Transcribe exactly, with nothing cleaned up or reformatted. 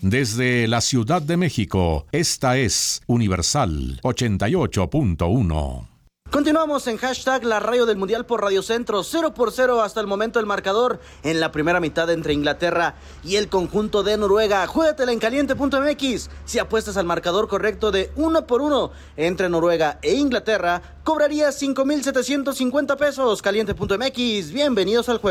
Desde la Ciudad de México, esta es Universal ochenta y ocho punto uno. Continuamos en hashtag La Radio del Mundial por Radio Centro. Cero por cero hasta el momento el marcador en la primera mitad entre Inglaterra y el conjunto de Noruega. Juégatela en caliente punto m x. Si apuestas al marcador correcto de uno por uno entre Noruega e Inglaterra, cobrarías cinco mil setecientos cincuenta pesos. caliente punto m x. Bienvenidos al juego.